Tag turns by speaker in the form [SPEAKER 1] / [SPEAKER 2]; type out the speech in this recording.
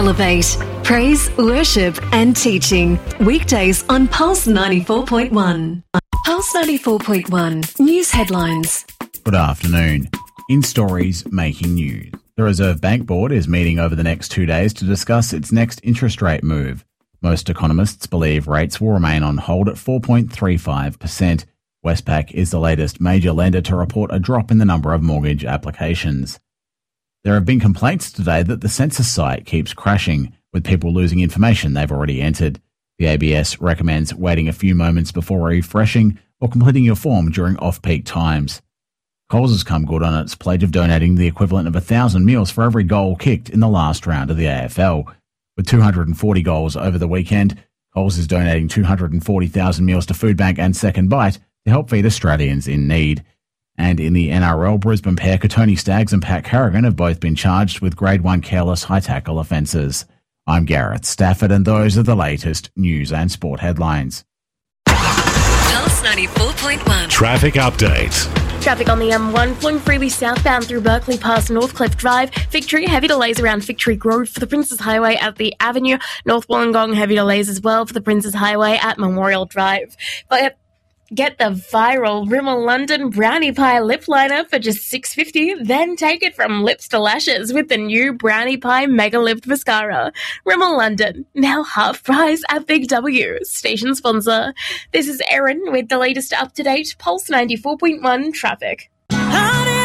[SPEAKER 1] Elevate. Praise, worship and teaching. Weekdays on Pulse 94.1. Pulse 94.1. News headlines.
[SPEAKER 2] Good afternoon. In stories making news. The Reserve Bank Board is meeting over the next 2 days to discuss its next interest rate move. Most economists believe rates will remain on hold at 4.35%. Westpac is the latest major lender to report a drop in the number of mortgage applications. There have been complaints today that the census site keeps crashing, with people losing information they've already entered. The ABS recommends waiting a few moments before refreshing or completing your form during off-peak times. Coles has come good on its pledge of donating the equivalent of 1,000 meals for every goal kicked in the last round of the AFL. With 240 goals over the weekend, Coles is donating 240,000 meals to Foodbank and Second Bite to help feed Australians in need. And in the NRL, Brisbane pair Tony Staggs and Pat Carrigan have both been charged with Grade 1 careless high-tackle offences. I'm Gareth Stafford, and those are the latest news and sport headlines.
[SPEAKER 1] Pulse 94.1.
[SPEAKER 3] Traffic update.
[SPEAKER 4] Traffic on the M1 flowing freely southbound through Berkeley past Northcliffe Drive. Victory, heavy delays around Victory Grove for the Princes Highway at the Avenue. North Wollongong, heavy delays as well for the Princes Highway at Memorial Drive. But get the viral Rimmel London Brownie Pie Lip Liner for just $6.50. Then take it from lips to lashes with the new Brownie Pie Mega Lift Mascara. Rimmel London, now half price at Big W. Station sponsor. This is Erin with the latest up-to-date Pulse 94.1 traffic.